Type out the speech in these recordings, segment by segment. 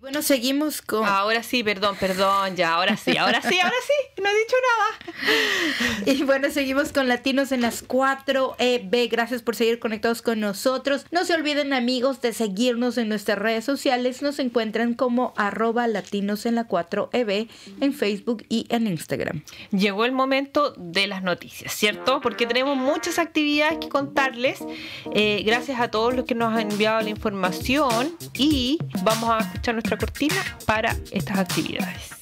Bueno, seguimos con... Ahora sí, perdón, ya, ahora sí, no he dicho nada. Y bueno, seguimos con Latinos en las 4EB. Gracias por seguir conectados con nosotros. No se olviden, amigos, de seguirnos en nuestras redes sociales. Nos encuentran como @Latinos en la 4EB en Facebook y en Instagram. Llegó el momento de las noticias, ¿cierto? Porque tenemos muchas actividades que contarles. Gracias a todos los que nos han enviado la información y vamos a escuchar nuestra cortina para estas actividades.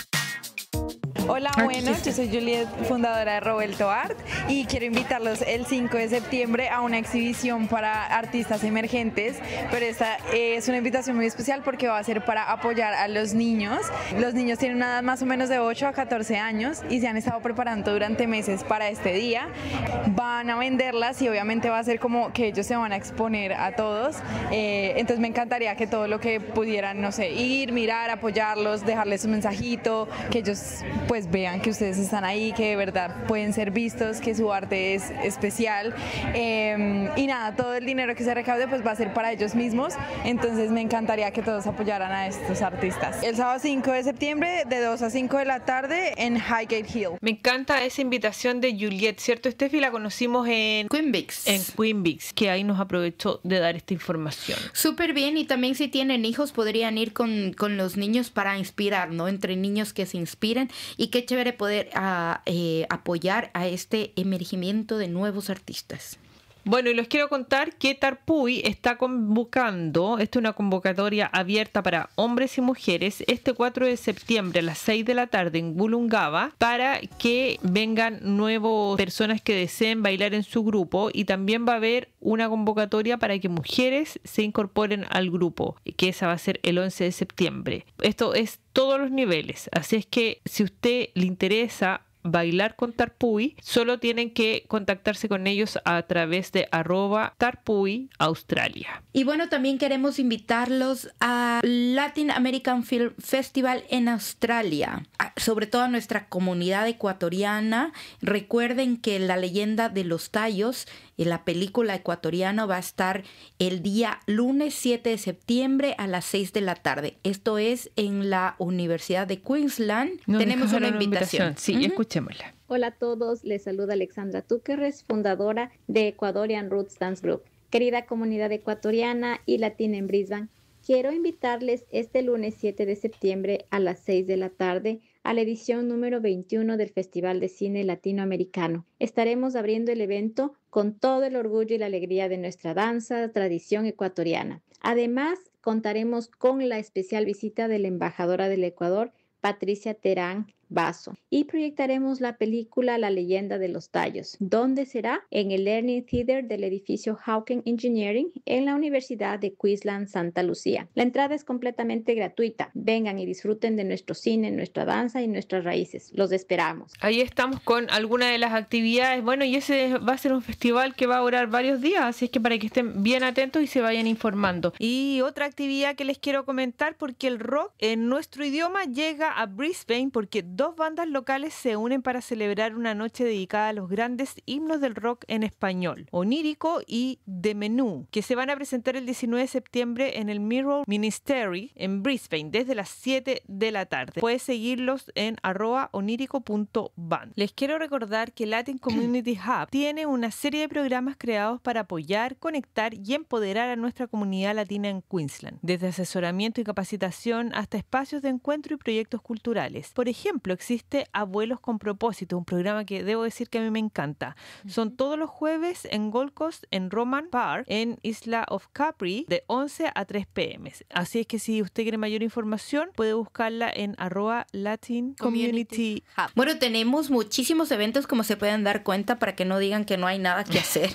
Hola, bueno, yo soy Juliet, fundadora de Roberto Art, y quiero invitarlos el 5 de septiembre a una exhibición para artistas emergentes, pero esta es una invitación muy especial porque va a ser para apoyar a los niños. Los niños tienen una edad más o menos de 8 a 14 años y se han estado preparando durante meses para este día. Van a venderlas y obviamente va a ser como que ellos se van a exponer a todos. Entonces me encantaría que todo lo que pudieran, no sé, ir, mirar, apoyarlos, dejarles un mensajito, que ellos pues vean que ustedes están ahí, que de verdad pueden ser vistos, que su arte es especial, y nada, todo el dinero que se recaude pues va a ser para ellos mismos. Entonces me encantaría que todos apoyaran a estos artistas. El sábado 5 de septiembre de 2 a 5 de la tarde en Highgate Hill. Me encanta esa invitación de Juliet, ¿cierto, Steffi? La conocimos en Queen Vics, que ahí nos aprovechó de dar esta información. Súper bien, y también si tienen hijos podrían ir con los niños para inspirar, ¿no? Entre niños que se inspiren. Y qué chévere poder apoyar a este emergimiento de nuevos artistas. Bueno, y les quiero contar que Tarpuy está convocando, esta es una convocatoria abierta para hombres y mujeres, este 4 de septiembre a las 6 de la tarde en Wollongaba, para que vengan nuevas personas que deseen bailar en su grupo, y también va a haber una convocatoria para que mujeres se incorporen al grupo, que esa va a ser el 11 de septiembre. Esto es todos los niveles, así es que si a usted le interesa bailar con Tarpuy, solo tienen que contactarse con ellos a través de @Tarpuy Australia. Y bueno, también queremos invitarlos a Latin American Film Festival en Australia, sobre todo a nuestra comunidad ecuatoriana. Recuerden que La Leyenda de los Tallos, la película ecuatoriana, va a estar el día lunes 7 de septiembre a las 6 de la tarde. Esto es en la Universidad de Queensland. Tenemos una invitación. Sí, escuchémosla. Hola a todos, les saluda Alexandra Túquerres, fundadora de Ecuadorian Roots Dance Group. Querida comunidad ecuatoriana y latina en Brisbane, quiero invitarles este lunes 7 de septiembre a las 6 de la tarde a la edición número 21 del Festival de Cine Latinoamericano. Estaremos abriendo el evento con todo el orgullo y la alegría de nuestra danza, tradición ecuatoriana. Además, contaremos con la especial visita de la embajadora del Ecuador, Patricia Terán Basso, y proyectaremos la película La Leyenda de los Tallos, donde será en el Learning Theater del edificio Hawken Engineering en la Universidad de Queensland, Santa Lucía. La entrada es completamente gratuita. Vengan y disfruten de nuestro cine, nuestra danza y nuestras raíces. Los esperamos. Ahí estamos con algunas de las actividades. Bueno, y ese va a ser un festival que va a durar varios días, así es que para que estén bien atentos y se vayan informando. Y otra actividad que les quiero comentar, porque el rock en nuestro idioma llega a Brisbane, porque dos bandas locales se unen para celebrar una noche dedicada a los grandes himnos del rock en español, Onírico y The Menú, que se van a presentar el 19 de septiembre en el Mirror Ministry en Brisbane desde las 7 de la tarde. Puedes seguirlos en @onírico.band. Les quiero recordar que Latin Community Hub tiene una serie de programas creados para apoyar, conectar y empoderar a nuestra comunidad latina en Queensland, desde asesoramiento y capacitación hasta espacios de encuentro y proyectos culturales. Por ejemplo, existe Abuelos con Propósito, un programa que debo decir que a mí me encanta. Son todos los jueves en Gold Coast, en Roman Park, en Isla of Capri, de 11 a 3 p.m. Así es que si usted quiere mayor información, puede buscarla en @Latin Community Hub. Bueno, tenemos muchísimos eventos, como se pueden dar cuenta, para que no digan que no hay nada que hacer.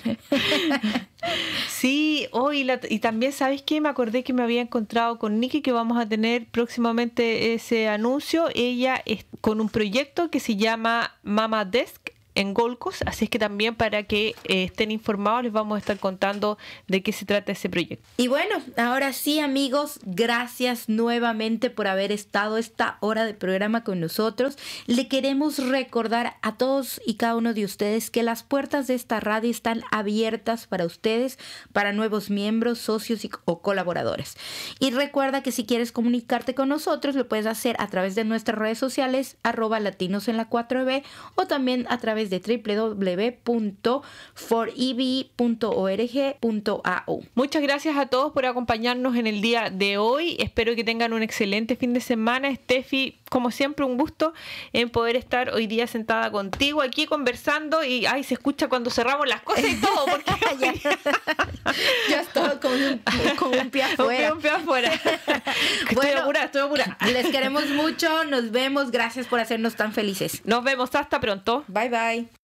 Sí, y también, ¿sabes qué? Me acordé que me había encontrado con Nikki, que vamos a tener próximamente ese anuncio. Ella es con un proyecto que se llama Mama Desk en Gold Coast, así es que también para que estén informados les vamos a estar contando de qué se trata ese proyecto. Y bueno, ahora sí, amigos, gracias nuevamente por haber estado esta hora de programa con nosotros. Le queremos recordar a todos y cada uno de ustedes que las puertas de esta radio están abiertas para ustedes, para nuevos miembros, socios o colaboradores. Y recuerda que si quieres comunicarte con nosotros, lo puedes hacer a través de nuestras redes sociales, @latinosenla4b, o también a través de www.forev.org.au. Muchas gracias a todos por acompañarnos en el día de hoy. Espero que tengan un excelente fin de semana. Steffi, como siempre, un gusto en poder estar hoy día sentada contigo aquí conversando y se escucha cuando cerramos las cosas y todo, porque ya estoy con un pie afuera. Un pie afuera. Estoy apurada. Les queremos mucho, nos vemos, gracias por hacernos tan felices. Nos vemos, hasta pronto. Bye bye.